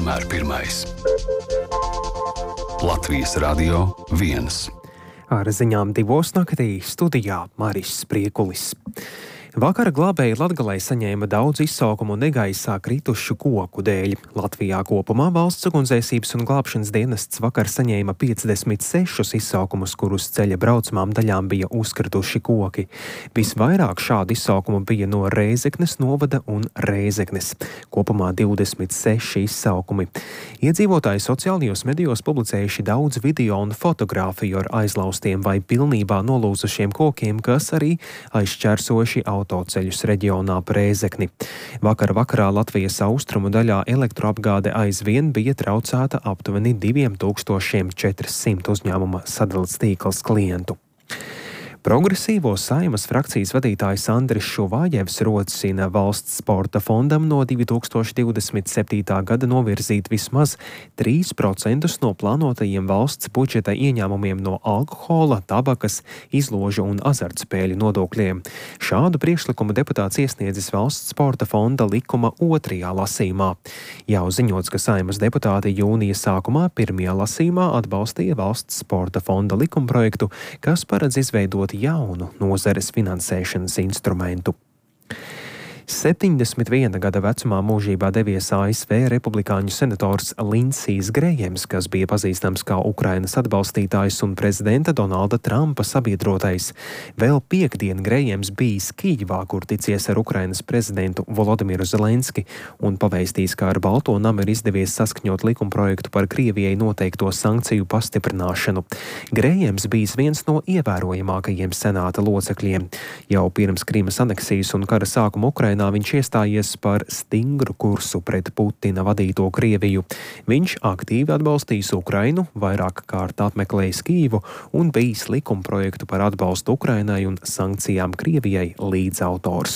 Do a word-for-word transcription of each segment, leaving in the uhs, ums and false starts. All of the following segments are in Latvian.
vienmēr pirmais. Latvijas Radio viens. Ar ziņām divos naktī studijā Māris Spriekulis. Vakar glābēji Latgalē saņēma daudz izsaukumu negaisā kritušu koku dēļ. Latvijā kopumā valsts ugunsdzēsības un glābšanas dienests vakar saņēma piecdesmit sešus izsaukumus, kurus ceļa braucamām daļām bija uzkrituši koki. Visvairāk šādu izsaukumu bija no Rēzeknes novada un Rēzeknes. Kopumā divdesmit seši izsaukumi. Iedzīvotāji sociālajos medijos publicējuši daudz video un fotogrāfiju ar aizlaustiem vai pilnībā nolūzušiem kokiem, kas arī aizšķērsojuši autoceļus reģionā pa Rēzekni. Vakar vakarā Latvijas austrumu daļā elektroapgāde aizvien bija traucēta aptuveni diviem tūkstošiem četrsimt uzņēmuma sadales tīkls klientu. Progresīvo Saeimas frakcijas vadītājs Andris Šuvājevs rosina valsts sporta fondam no divi tūkstoši divdesmit septītā gada novirzīt vismaz trīs procentus no plānotajiem valsts budžeta ieņēmumiem no alkohola, tabakas, izložu un azartspēļu nodokļiem. Šādu priekšlikumu deputāts iesniedzis valsts sporta fonda likuma otrajā lasījumā. Jau ziņots, ka Saeimas deputāti jūnija sākumā pirmajā lasījumā atbalstīja valsts sporta fonda likumprojektu, kas paredz izveidot jaunu nozares finansēšanas instrumentu. septiņdesmit viena gada vecumā mūžībā devies A S V republikāņu senators Lindsijs Grējams, kas bija pazīstams kā Ukrainas atbalstītājs un prezidenta Donalda Trumpa sabiedrotais. Vēl piektdien Grējams bijis Kijivā, kur ticies ar Ukrainas prezidentu Volodimiru Zelenski un pavēstījis, ka ar Balto namu ir izdevies saskaņot likumprojektu par Krievijai noteikto sankciju pastiprināšanu. Grējams bijis viens no ievērojamākajiem senāta locekļiem. Jau pirms Krīmas aneksijas un kara sākuma Ukrainā viņš iestājies par stingru kursu pret Putina vadīto Krieviju. Viņš aktīvi atbalstījis Ukrainu, vairāk kārt apmeklējis Kijivu un bijis likumprojektu par atbalstu Ukrainai un sankcijām Krievijai līdzautors.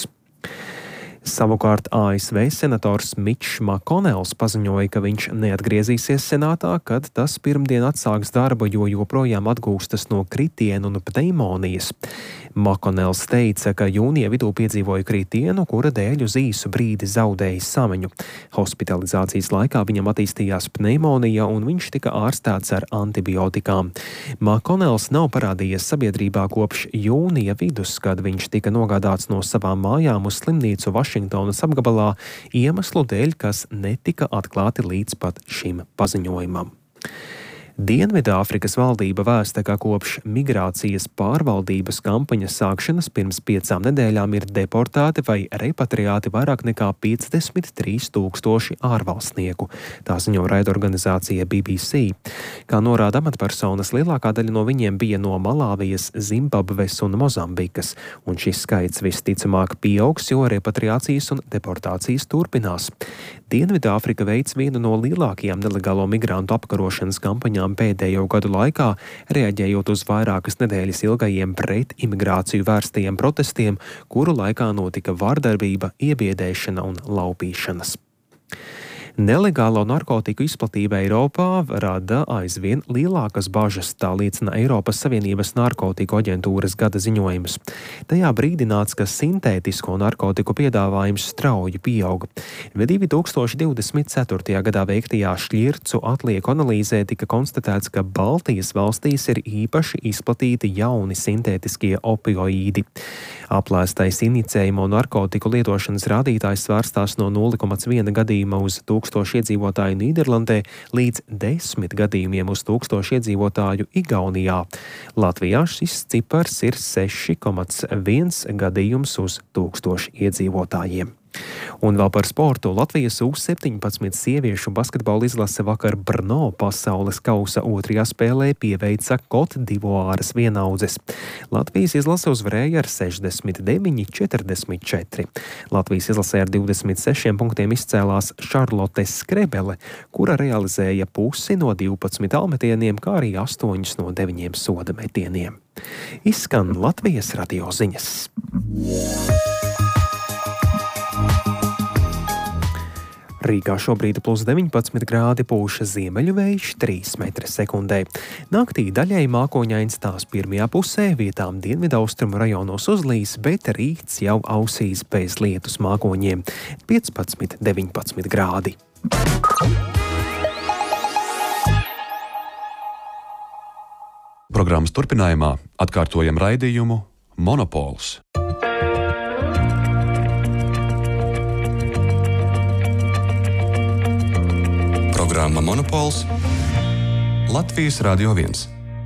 Savukārt A S V senators Mičs Makonels paziņoja, ka viņš neatgriezīsies senātā, kad tas pirmdien atsāks darbu, jo joprojām atgūstas no kritiena un pneimonijas. Makonels teica, ka jūnija vidū piedzīvoja kritienu, kura dēļ uz īsu brīdi zaudēja samaņu. Hospitalizācijas laikā viņam attīstījās pneimonija un viņš tika ārstēts ar antibiotikām. Makonels nav parādījies sabiedrībā kopš jūnija vidus, kad viņš tika nogādāts no savām mājām uz slimnīcu Vašingtonas apgabalā iemeslu dēļ, kas netika atklāti līdz pat šim paziņojumam. Dienvidāfrikas valdība vēsta, ka kopš migrācijas pārvaldības kampaņas sākšanas pirms piecām nedēļām ir deportēti vai repatriēti vairāk nekā piecdesmit trīs tūkstoši ārvalstnieku. Tā ziņo raidorganizācija B B C. Kā norāda amatpersonas, lielākā daļa no viņiem bija no Malāvijas, Zimbabves un Mozambikas, un šis skaits visticamāk pieaugs, jo repatriācijas un deportācijas turpinās. Dienvidāfrika veids vienu no lielākajām nelegālo migrantu apkarošanas kampaņām pēdējo gadu laikā, reaģējot uz vairākas nedēļas ilgajiem pret imigrāciju vērstajiem protestiem, kuru laikā notika vardarbība, iebiedēšana un laupīšanas. Nelegālo narkotiku izplatība Eiropā rada aizvien lielākas bažas, tā liecina Eiropas Savienības narkotiku aģentūras gada ziņojums. Tajā brīdināts, ka sintētisko narkotiku piedāvājums strauji pieauga. divi tūkstoši divdesmit ceturtajā gadā veiktajā šķircu atlieku analīzē tika konstatēts, ka Baltijas valstīs ir īpaši izplatīti jauni sintētiskie opioīdi. Aplēstais inicējumu narkotiku lietošanas rādītājs svērstās no nulle komats viena gadījuma uz tūkstošu iedzīvotāju Nīderlandē līdz desmit gadījumiem uz tūkstošu iedzīvotāju Igaunijā. Latvijā šis cipars ir seši komats viens gadījums uz tūkstošu iedzīvotājiem. Un vēl par sportu. Latvijas U septiņpadsmit sieviešu basketbola izlase vakar Brno pasaules kausa otrajā spēlē pieveica Kotdivuāras vienaudzes. Latvijas izlase uzvarēja ar sešdesmit deviņi četrdesmit četri. Latvijas izlasē ar divdesmit sešiem punktiem izcēlās Šarlote Skrebele, kura realizēja pusi no divpadsmit almetieniem, kā arī astoņus no deviņiem soda metieniem. Izskan Latvijas radio ziņas. Rīgā šobrīd plus deviņpadsmit grādi, pūša ziemeļu vējš trīs metri sekundē. Naktī daļai mākoņains, tās pirmajā pusē, vietām dienvidaustrumu rajonos uzlīs, bet rīts jau ausīs bez lietus mākoņiem – piecpadsmit deviņpadsmit grādi. Programmas turpinājumā atkārtojam raidījumu Monopols. Programma Monopols Latvijas Radio viens.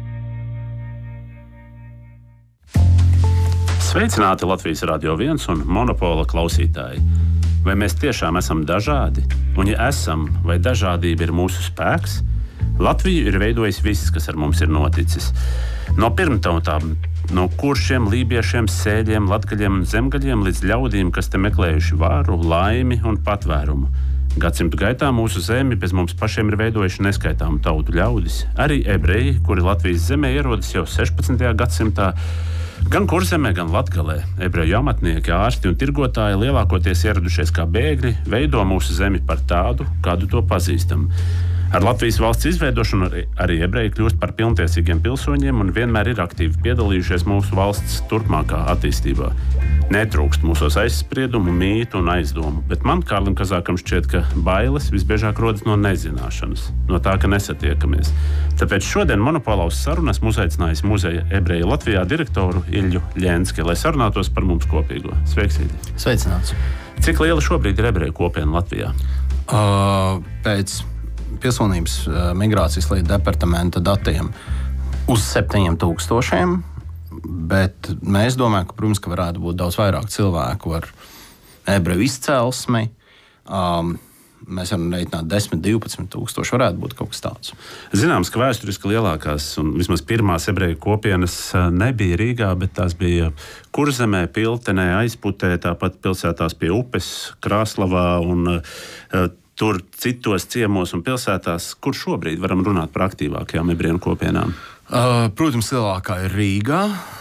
Sveicināti Latvijas Radio viens un Monopola klausītāji. Vai mēs tiešām esam dažādi? Un ja esam, vai dažādība ir mūsu spēks? Latviju ir veidojis viss, kas ar mums ir noticis. No pirmtautām, no kuršiem, lībiešiem, sēļiem, latgaļiem un zemgaļiem līdz ļaudīm, kas te meklējuši varu, laimi un patvērumu. Gadsimtu gaitā mūsu zemi bez mums pašiem ir veidojuši neskaitāmu tautu ļaudis. Arī ebreji, kuri Latvijas zemē ierodas jau sešpadsmitajā gadsimtā, gan Kurzemē, gan Latgalē. Ebreju amatnieki, ārsti un tirgotāji, lielākoties ieradušies kā bēgļi, veido mūsu zemi par tādu, kādu to pazīstam. Ar Latvijas valsts izveidošanu arī ebreji kļūst par pilntiesīgiem pilsoņiem un vienmēr ir aktīvi piedalījušies mūsu valsts turpmākā attīstībā. Netrūkst mūsos aizspriedumu, mītu un aizdomu, bet man, Kārlim Kazākam, šķiet, ka bailes visbiežāk rodas no nezināšanas, no tā, ka nesatiekamies. Tāpēc šodien Monopolā uz sarunu esmu uzaicinājis muzeja ebreju Latvijā direktoru Ilju Ļenski, lai sarunātos par mums kopīgo. Sveiks, Ilja! Sveicināts! Cik liela šobrīd ir ebreju kopiena Latvijā? Uh, pēc pilsonības uh, migrācijas līdz departamenta datiem uz septiņiem tūkstošiem, bet mēs domājam, ka, protams, ka varētu būt daudz vairāk cilvēku ar ebreju izcelsmi. Um, mēs varam reiķināt desmit, divpadsmit tūkstoši, varētu būt kaut kas tāds. Zināms, ka vēsturiski lielākās un vismaz pirmās ebreju kopienas nebija Rīgā, bet tās bija Kurzemē, Piltenē, Aizputē, tāpat pilsētās pie upes, Krāslavā un uh, tur citos ciemos un pilsētās, kur šobrīd varam runāt par aktīvākajām ebreju kopienām? Uh, protams, lielākā ir Rīgā,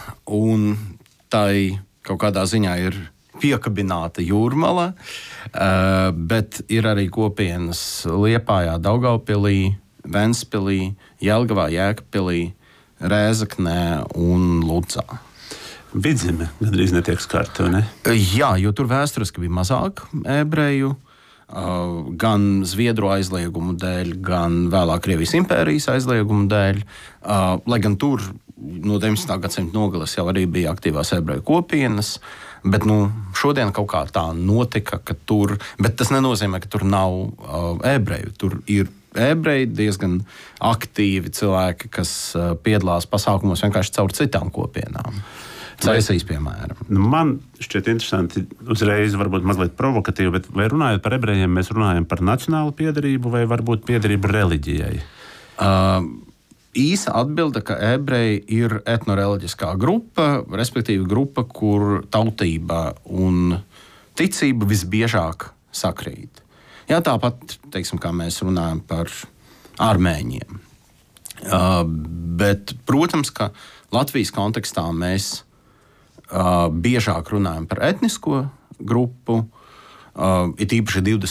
un tai kaut kādā ziņā ir piekabināta Jūrmala, uh, bet ir arī kopienas Liepājā, Daugavpilī, Ventspilī, Jelgavā, Jēkabpilī, Rēzeknē un Ludzā. Vidzeme gandrīz netiek skarta, vai ne? Uh, jā, jo tur vēsturiski bija mazāk ebreju, Uh, gan Zviedru aizliegumu dēļ, gan vēlāk Krievijas impērijas aizliegumu dēļ. Uh, lai gan tur no deviņdesmitā gadsimta nogales jau arī bija aktīvās ebreju kopienas, bet nu, šodien kaut kā tā notika, ka tur, bet tas nenozīmē, ka tur nav uh, ebreju. Tur ir ebreji diezgan aktīvi cilvēki, kas uh, piedalās pasākumos vienkārši caur citām kopienām. Cēsīs, piemēram. Man šķiet interesanti, uzreiz varbūt mazliet provokatīvi, bet vai runājot par ebrejiem, mēs runājam par nacionālu piedarību vai varbūt piedarību reliģijai? Uh, īsa atbilde, ka ebreji ir etnoreliģiskā grupa, respektīvi grupa, kur tautība un ticība visbiežāk sakrīt. Jā, tāpat, teiksim, kā mēs runājam par armēņiem. Uh, bet, protams, ka Latvijas kontekstā mēs Uh, biežāk runājam par etnisko grupu, uh, it īpaši